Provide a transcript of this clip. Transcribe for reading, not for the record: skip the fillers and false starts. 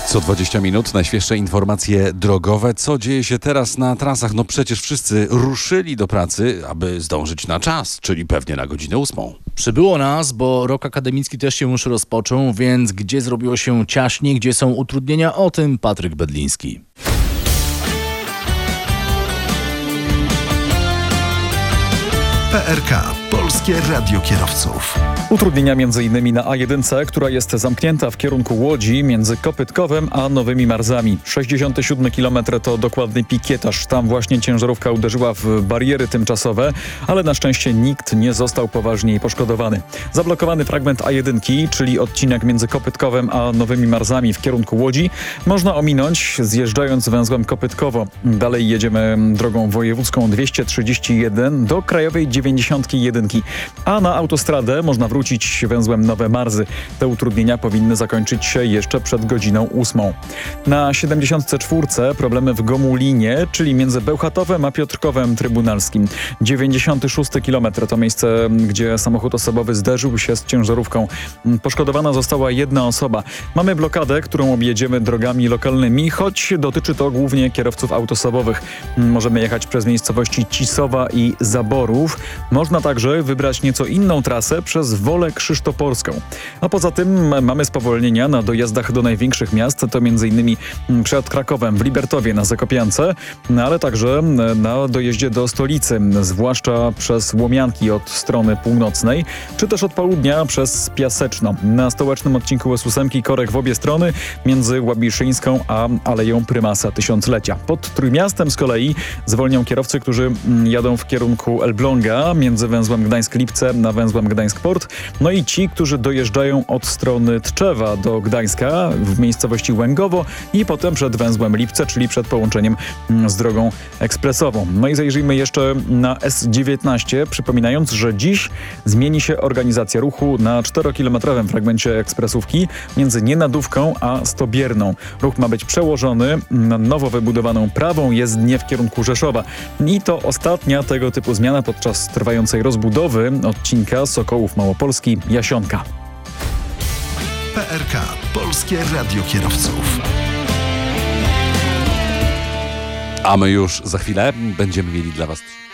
Co 20 minut najświeższe informacje drogowe. Co dzieje się teraz na trasach? No przecież wszyscy ruszyli do pracy, aby zdążyć na czas, czyli pewnie na godzinę 8. Przybyło nas, bo rok akademicki też się już rozpoczął, więc gdzie zrobiło się ciaśniej, gdzie są utrudnienia, o tym Patryk Bedliński. PRK, Polskie Radio Kierowców. Utrudnienia m.in. na A1, która jest zamknięta w kierunku Łodzi między Kopytkowem a Nowymi Marzami. 67 km to dokładny pikietarz. Tam właśnie ciężarówka uderzyła w bariery tymczasowe, ale na szczęście nikt nie został poważniej poszkodowany. Zablokowany fragment A1, czyli odcinek między Kopytkowem a Nowymi Marzami w kierunku Łodzi, można ominąć zjeżdżając węzłem Kopytkowo. Dalej jedziemy drogą wojewódzką 231 do krajowej 91, a na autostradę można wrócić węzłem Nowe Marzy. Te utrudnienia powinny zakończyć się jeszcze przed godziną 8. Na 74 problemy w Gomulinie, czyli między Bełchatowem a Piotrkowem Trybunalskim. 96 km to miejsce, gdzie samochód osobowy zderzył się z ciężarówką. Poszkodowana została jedna osoba. Mamy blokadę, którą objedziemy drogami lokalnymi, choć dotyczy to głównie kierowców autosobowych. Możemy jechać przez miejscowości Cisowa i Zaborów. Można także wybrać nieco inną trasę przez Wolę Krzysztoporską. A poza tym mamy spowolnienia na dojazdach do największych miast, to m.in. przed Krakowem, w Libertowie na Zakopiance, ale także na dojeździe do stolicy, zwłaszcza przez Łomianki od strony północnej, czy też od południa przez Piaseczno. Na stołecznym odcinku S8 korek w obie strony między Łabiszyńską a Aleją Prymasa Tysiąclecia. Pod Trójmiastem z kolei zwolnią kierowcy, którzy jadą w kierunku Elbląga między węzłem Gdańsk-Lipce na węzłem Gdańsk-Port. No i ci, którzy dojeżdżają od strony Tczewa do Gdańska w miejscowości Łęgowo i potem przed węzłem Lipce, czyli przed połączeniem z drogą ekspresową. No i zajrzyjmy jeszcze na S19, przypominając, że dziś zmieni się organizacja ruchu na 4-kilometrowym fragmencie ekspresówki między Nienadówką a Stobierną. Ruch ma być przełożony na nowo wybudowaną prawą jezdnię w kierunku Rzeszowa. I to ostatnia tego typu zmiana podczas trwającej rozbudowy odcinka Sokołów Małopolski Jasionka. PRK, Polskie Radio Kierowców. A my już za chwilę będziemy mieli dla Was